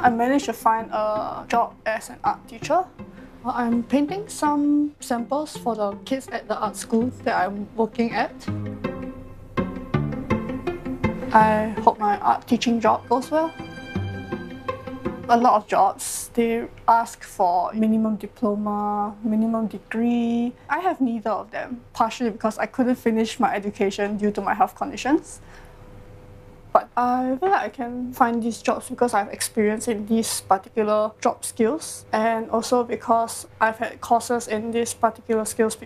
I managed to find a job as an art teacher. I'm painting some samples for the kids at the art school that I'm working at. I hope my art teaching job goes well. A lot of jobs, they ask for minimum diploma, minimum degree. I have neither of them, partially because I couldn't finish my education due to my health conditions. But I feel like I can find these jobs because I've experience in these particular job skills, and also because I've had courses in these particular skills